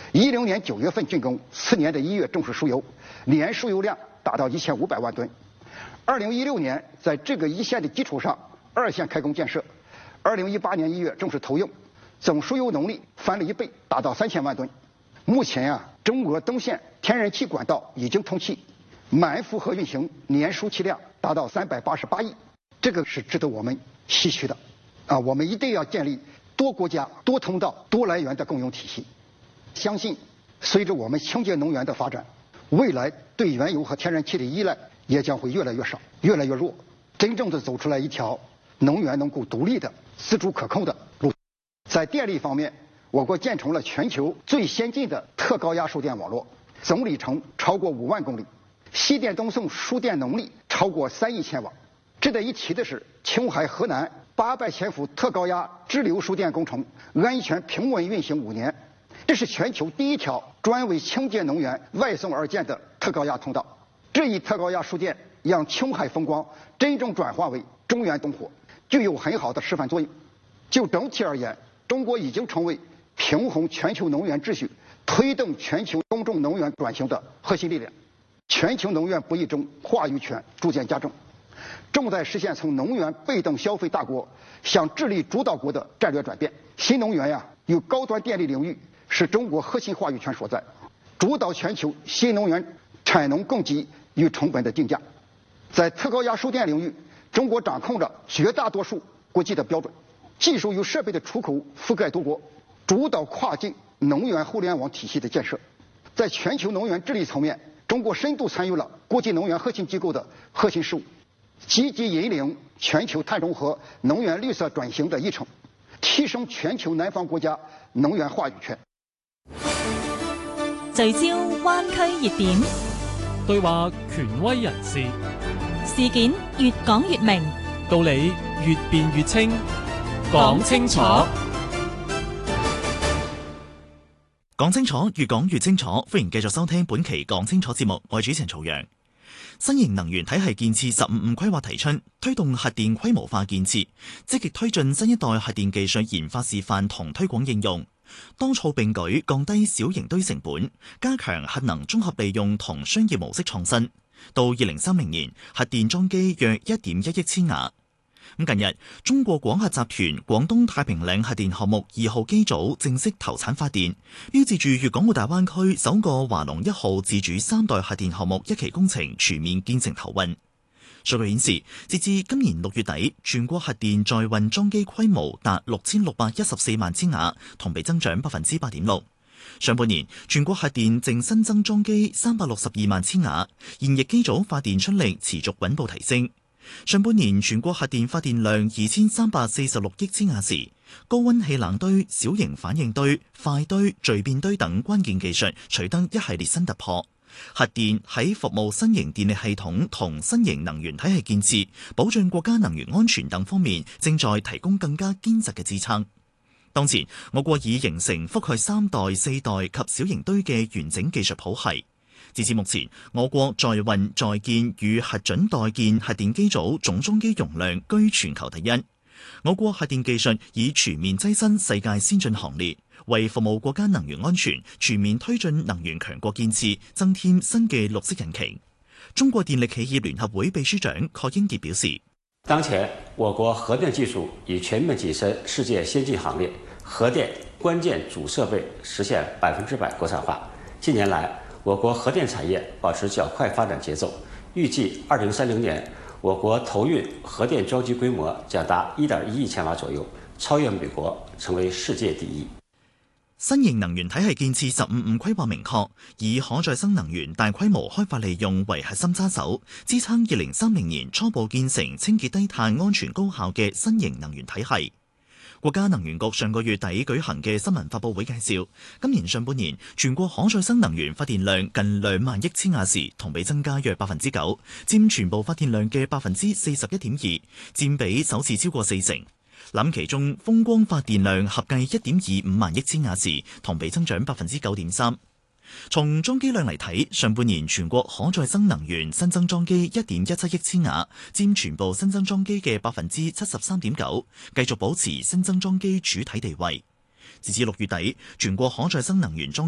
2010年9月份竣工，4年的1月正式输油，年输油量达到1500万吨。2016年在这个一线的基础上，2线开工建设，2018年1月正式投用，总输油能力翻了1倍，达到3000万吨。目前中俄东线天然气管道已经通气，满负荷运行，年输气量达到388亿，这个是值得我们唏嘘的。我们一定要建立多国家、多通道、多来源的供应体系。相信随着我们清洁能源的发展，未来对原油和天然气的依赖也将会越来越少、越来越弱，真正的走出来一条能源能够独立的、自主可控的路。在电力方面，我国建成了全球最先进的特高压输电网络，总里程超过5万公里，西电东送输电能力超过3亿千瓦。值得一提的是，青海河南800千伏特高压支流输电工程安全平稳运行5年，这是全球第一条专为清洁能源外送而建的特高压通道。这一特高压输电让青海风光真正转化为中原东火，具有很好的示范作用。就整体而言，中国已经成为平衡全球能源秩序、推动全球公众能源转型的核心力量。全球能源博弈中话语权逐渐加重，正在实现从能源被动消费大国向智力主导国的战略转变。新能源与高端电力领域是中国核心话语权所在，主导全球新能源产能供给与成本的定价。在特高压输电领域，中国掌控着绝大多数国际的标准，技术与设备的出口覆盖多国，主导跨境能源互联网体系的建设。在全球能源治理层面，中国深度参与了国际能源核心机构的核心事务，积极引领全球碳中和、能源绿色转型的议程，提升全球南方国家能源话语权。 聚焦灣區熱點， 對話權威人士， 事件越講越明， 道理越辯越清，講清楚。 講清楚，越講越清楚。歡迎繼續收聽本期講清楚節目，我係主持人曹陽。新型能源體系建設15規劃提出，推動核電規模化建設，積極推進新一代核電技術研發示範同推廣應用，多措並舉，降低小型堆成本，加強核能綜合利用同商業模式創新。到2030年，核電裝機約1.1億千瓦。近日，中國廣核集團廣東太平嶺核電項目2號機組正式投產發電，標誌住粵港澳大灣區首個華龍1號自主3代核電項目一期工程全面建成投運。數據顯示，截至今年6月底，全國核電在運裝機規模達6614萬千瓦，同比增長8.6%。上半年，全國核電淨新增裝機362萬千瓦，現役機組發電出力持續穩步提升。上半年全國核電發電量2346億千瓦時，高溫氣冷堆、小型反應堆、快堆、聚變堆等關鍵技術取得一系列新突破。核電喺服務新型電力系統同新型能源體系建設、保障國家能源安全等方面，正在提供更加堅實嘅支撐。當前，我國已形成覆蓋3代、4代及小型堆嘅完整技術譜系。截至目前，我國在運在建與核准待建核電機組總裝機容量居全球第一。我國核電技術已全面躋身世界先進行列，為服務國家能源安全、全面推進能源強國建設增添新嘅綠色引擎。中國電力企業聯合會秘書長郝英傑表示， 當前我國核電技術已全面躋身世界先進行列，核電關鍵主設備實現100%國產化。近年來，我國核電產業保持較快發展節奏，預計2030年，我國投運核電裝機規模將達1.1億千瓦左右，超越美國，成為世界第一。 新型能源體系建設15規劃明確，以可再生能源大規模開發利用為核心揸手，支撐2030年初步建成清潔低碳、安全高效嘅新型能源體系。國家能源局上個月底舉行嘅新聞發佈會介紹，今年上半年全國可再生能源發電量近2萬億千瓦時，同比增加約9%，佔全部發電量嘅41.2%，佔比首次超過40%。諗其中風光發電量合計1.25萬億千瓦時，同比增長9.3%。從裝機量嚟睇，上半年全國可再生能源新增裝機1.17億千瓦，佔全部新增裝機嘅73.9%，繼續保持新增裝機主體地位。截至6月底，全國可再生能源裝